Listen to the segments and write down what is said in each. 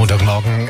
Montagmorgen,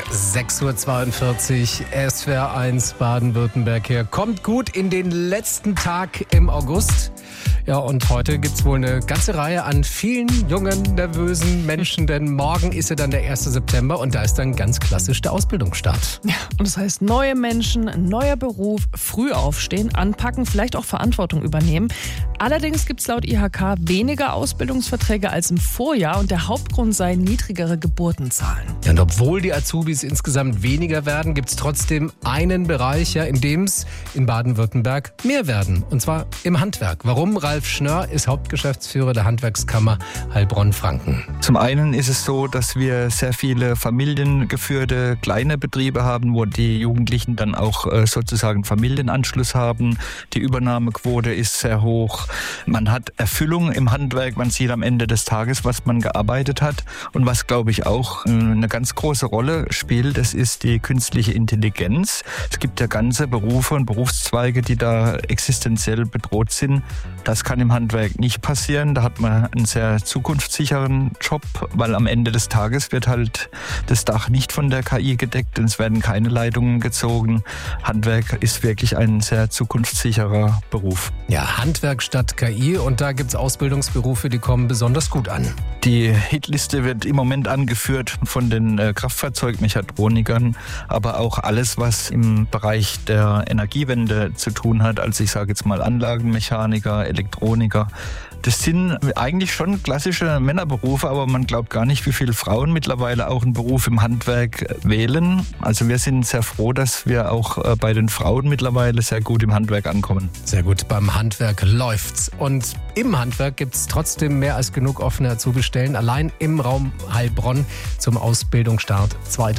6.42 Uhr, SWR 1 Baden-Württemberg hier. Kommt gut in den letzten Tag im August. Ja, und heute gibt's wohl eine ganze Reihe an vielen jungen, nervösen Menschen, denn morgen ist ja dann der 1. September und da ist dann ganz klassisch der Ausbildungsstart. Ja, und das heißt neue Menschen, neuer Beruf, früh aufstehen, anpacken, vielleicht auch Verantwortung übernehmen. Allerdings gibt's laut IHK weniger Ausbildungsverträge als im Vorjahr und der Hauptgrund seien niedrigere Geburtenzahlen. Ja, und obwohl die Azubis insgesamt weniger werden, gibt's trotzdem einen Bereich, ja, in dem es in Baden-Württemberg mehr werden, und zwar im Handwerk. Warum? Ralf Schnörr ist Hauptgeschäftsführer der Handwerkskammer Heilbronn-Franken. Zum einen ist es so, dass wir sehr viele familiengeführte kleine Betriebe haben, wo die Jugendlichen dann auch sozusagen Familienanschluss haben. Die Übernahmequote ist sehr hoch. Man hat Erfüllung im Handwerk. Man sieht am Ende des Tages, was man gearbeitet hat. Und was, glaube ich, auch eine ganz große Rolle spielt, das ist die künstliche Intelligenz. Es gibt ja ganze Berufe und Berufszweige, die da existenziell bedroht sind. Das kann im Handwerk nicht passieren. Da hat man einen sehr zukunftssicheren Job, weil am Ende des Tages wird halt das Dach nicht von der KI gedeckt und es werden keine Leitungen gezogen. Handwerk ist wirklich ein sehr zukunftssicherer Beruf. Ja, Handwerk statt KI, und da gibt's Ausbildungsberufe, die kommen besonders gut an. Die Hitliste wird im Moment angeführt von den Kraftfahrzeugmechatronikern, aber auch alles, was im Bereich der Energiewende zu tun hat. Also ich sage jetzt mal Anlagenmechaniker, Elektroniker. Das sind eigentlich schon klassische Männerberufe, aber man glaubt gar nicht, wie viele Frauen mittlerweile auch einen Beruf im Handwerk wählen. Also wir sind sehr froh, dass wir auch bei den Frauen mittlerweile sehr gut im Handwerk ankommen. Sehr gut, beim Handwerk läuft's. Und im Handwerk gibt's trotzdem mehr als genug offene Azubistellen. Allein im Raum Heilbronn zum Ausbildungsstart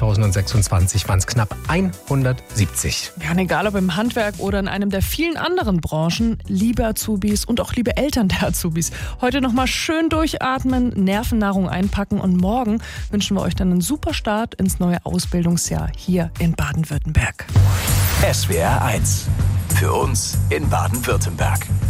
2026 waren es knapp 170. Ja, und egal ob im Handwerk oder in einem der vielen anderen Branchen, liebe Azubis und auch liebe Eltern der Azubis, heute nochmal schön durchatmen, Nervennahrung einpacken, und morgen wünschen wir euch dann einen super Start ins neue Ausbildungsjahr hier in Baden-Württemberg. SWR 1. Für uns in Baden-Württemberg.